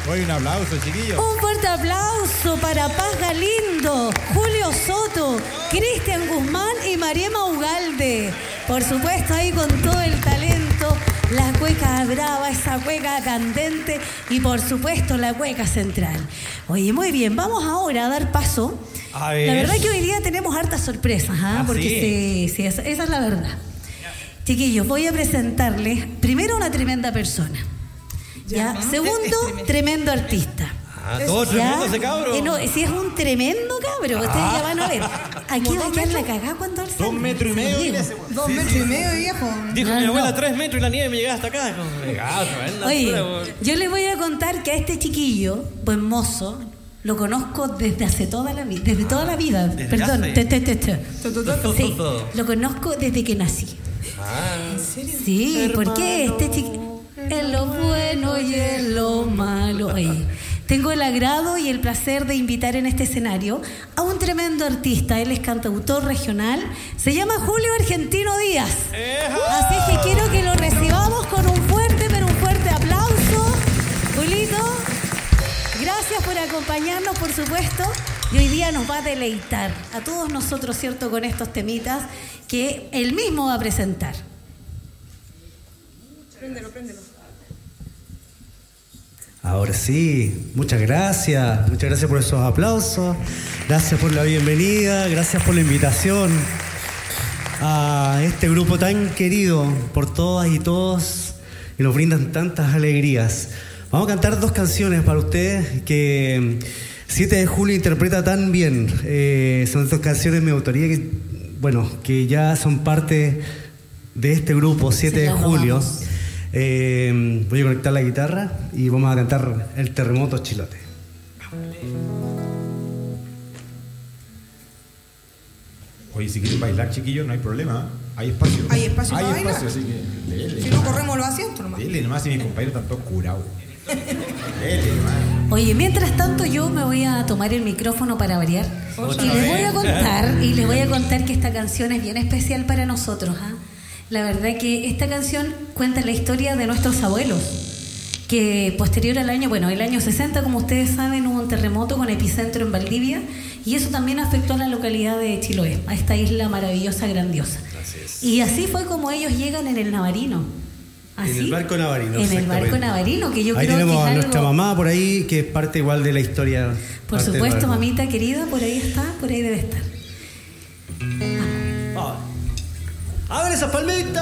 Hoy un aplauso, chiquillos. Un fuerte aplauso para Paz Galindo, Julio Soto, Cristian Guzmán y Mariema Ugalde. Por supuesto, ahí con todo el talento, la cueca brava, esa cueca candente y por supuesto la cueca central. Oye, muy bien, vamos ahora a dar paso. A ver. La verdad que hoy día tenemos hartas sorpresas, porque sí, esa es la verdad. Chiquillos, voy a presentarles primero una tremenda persona. ¿Ya? Segundo, tremendo artista. Todo tremendo ese cabro. No, si es un tremendo cabro, ustedes ya van a ver. Aquí va a quedar la cagada cuando él salga. 2 metros y medio. 2 metros y medio, viejo. Dijo mi abuela 3 metros y la nieve me llegaba hasta acá. Oye, yo les voy a contar que a este chiquillo, buen mozo, lo conozco desde hace toda la vida. Desde toda la vida. Perdón. Sí, lo conozco desde que nací. ¿En serio? Sí, porque este chiquillo en lo bueno y en lo malo. Oye, tengo el agrado y el placer de invitar en este escenario a un tremendo artista. Él es cantautor regional. Se llama Julio Argentino Díaz. Así que quiero que lo recibamos con un fuerte, pero un fuerte aplauso. Julito, gracias por acompañarnos, por supuesto. Y hoy día nos va a deleitar a todos nosotros, ¿cierto?, con estos temitas que él mismo va a presentar. Préndelo. Ahora sí, muchas gracias por esos aplausos, gracias por la bienvenida, gracias por la invitación a este grupo tan querido por todas y todos y nos brindan tantas alegrías. Vamos a cantar 2 canciones para ustedes que 7 de julio interpreta tan bien. Son 2 canciones de mi autoría que ya son parte de este grupo 7 de julio. Voy a conectar la guitarra y vamos a cantar El Terremoto Chilote. Oye, si quieren bailar, chiquillos, no hay problema. Hay espacio. Hay espacio para Hay espacio, bailar. así que dele. Si no corremos los asientos nomás. Dele nomás, si mis compañeros están todos curados. Dele nomás. Oye, mientras tanto yo me voy a tomar el micrófono para variar y les voy a contar que esta canción es bien especial para nosotros. La verdad que esta canción cuenta la historia de nuestros abuelos, que posterior al año, el año 60, como ustedes saben, hubo un terremoto con epicentro en Valdivia y eso también afectó a la localidad de Chiloé, a esta isla maravillosa, grandiosa. Y así fue como ellos llegan en el Navarino. ¿Así? En el barco Navarino. En el barco Navarino, que yo ahí creo que tenemos es a algo... nuestra mamá por ahí, que es parte igual de la historia. Por supuesto, mamita querida, por ahí está, por ahí debe estar. ¡A ver esas palmitas!